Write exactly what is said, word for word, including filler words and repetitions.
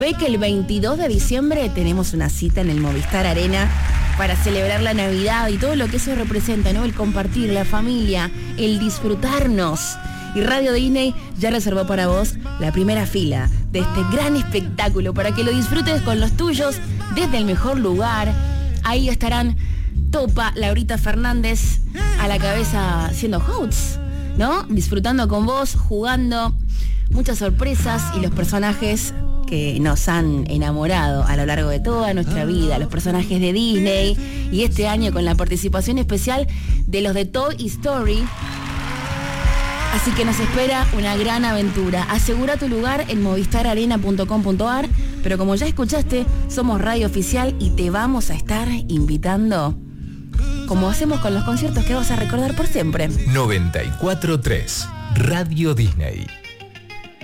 Ve que el veintidós de diciembre tenemos una cita en el Movistar Arena para celebrar la Navidad y todo lo que eso representa, ¿no? El compartir, la familia, el disfrutarnos. Y Radio Disney ya reservó para vos la primera fila de este gran espectáculo para que lo disfrutes con los tuyos desde el mejor lugar. Ahí estarán Topa, Laurita Fernández a la cabeza siendo hosts, ¿no? Disfrutando con vos, jugando, muchas sorpresas y los personajes que nos han enamorado a lo largo de toda nuestra vida, los personajes de Disney, y este año con la participación especial de los de Toy Story. Así que nos espera una gran aventura. Asegura tu lugar en movistar arena punto com punto a r, pero como ya escuchaste, somos radio oficial y te vamos a estar invitando, como hacemos con los conciertos que vas a recordar por siempre. noventa y cuatro punto tres Radio Disney.